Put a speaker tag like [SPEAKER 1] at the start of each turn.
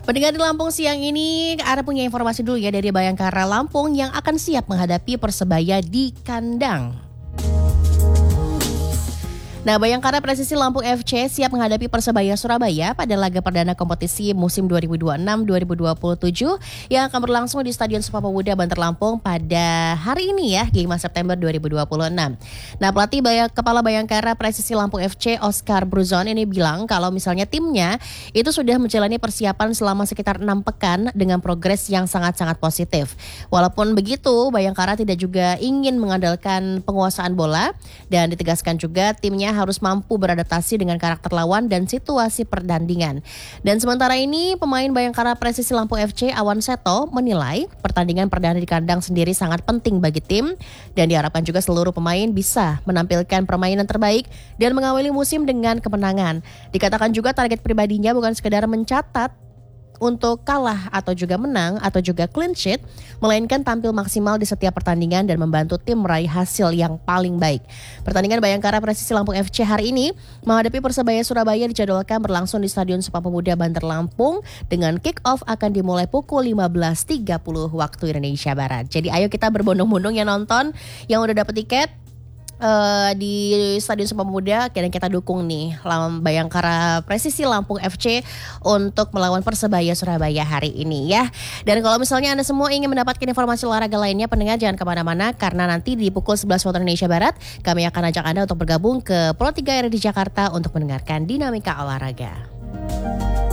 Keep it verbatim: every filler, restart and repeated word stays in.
[SPEAKER 1] Pendengar di Lampung siang ini, Ara punya informasi dulu ya dari Bayangkara Lampung yang akan siap menghadapi Persebaya di kandang. Nah, Bayangkara Presisi Lampung F C siap menghadapi Persebaya Surabaya pada laga perdana kompetisi musim dua ribu dua puluh enam dua ribu dua puluh tujuh yang akan berlangsung di Stadion Sumpah Pemuda Bantar Lampung pada hari ini ya, lima September dua ribu dua puluh enam. Nah, pelatih Bayang, Kepala Bayangkara Presisi Lampung F C Oscar Bruzon ini bilang kalau misalnya timnya itu sudah menjalani persiapan selama sekitar enam pekan dengan progres yang sangat-sangat positif. Walaupun begitu, Bayangkara tidak juga ingin mengandalkan penguasaan bola dan ditegaskan juga timnya harus mampu beradaptasi dengan karakter lawan dan situasi pertandingan. Dan sementara ini pemain Bayangkara Presisi Lampung F C Awan Seto menilai pertandingan perdana di kandang sendiri sangat penting bagi tim dan diharapkan juga seluruh pemain bisa menampilkan permainan terbaik dan mengawali musim dengan kemenangan. Dikatakan juga target pribadinya bukan sekedar mencatat untuk kalah atau juga menang atau juga clean sheet, melainkan tampil maksimal di setiap pertandingan dan membantu tim meraih hasil yang paling baik. Pertandingan Bayangkara Presisi Lampung F C hari ini menghadapi Persebaya Surabaya dijadwalkan berlangsung di Stadion Sumpah Pemuda Bantar Lampung dengan kick off akan dimulai pukul lima belas tiga puluh waktu Indonesia Barat. Jadi ayo kita berbondong-bondong yang nonton, yang udah dapet tiket Uh, di Stadion Sumpah Pemuda, dan kita dukung nih Bayangkara Presisi Lampung F C untuk melawan Persebaya Surabaya hari ini ya. Dan kalau misalnya Anda semua ingin mendapatkan informasi olahraga lainnya, pendengar jangan kemana-mana karena nanti di pukul sebelas waktu Indonesia Barat kami akan ajak Anda untuk bergabung ke Pro tiga R di Jakarta untuk mendengarkan dinamika olahraga.